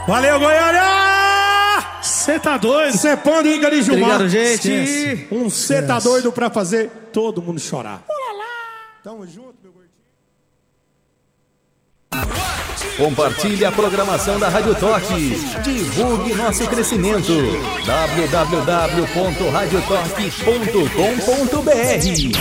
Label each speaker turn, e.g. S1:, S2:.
S1: Valeu, Goiânia!
S2: Você tá doido?
S1: Cê pode ir, Gari Gilmar.
S2: Obrigado, gente.
S1: Cê tá doido pra fazer todo mundo chorar. Tamo junto, meu gordinho.
S3: Compartilhe a programação da Rádio Toque. Divulgue nosso crescimento. www.radiotoque.com.br